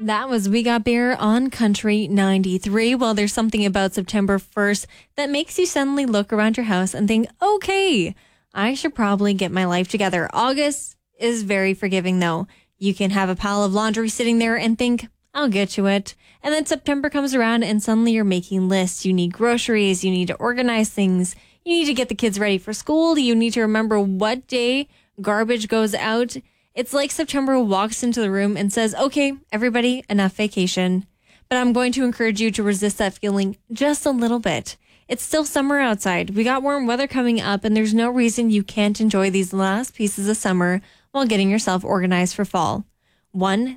That was We Got Beer on Country 93. Well, there's something about September 1st that makes you suddenly look around your house and think, okay, I should probably get my life together. August is very forgiving, though. You can have a pile of laundry sitting there and think, I'll get to it. And then September comes around and suddenly you're making lists. You need groceries. You need to organize things. You need to get the kids ready for school. You need to remember what day garbage goes out. It's like September walks into the room and says, okay, everybody, enough vacation. But I'm going to encourage you to resist that feeling just a little bit. It's still summer outside. We got warm weather coming up, and there's no reason you can't enjoy these last pieces of summer while getting yourself organized for fall. One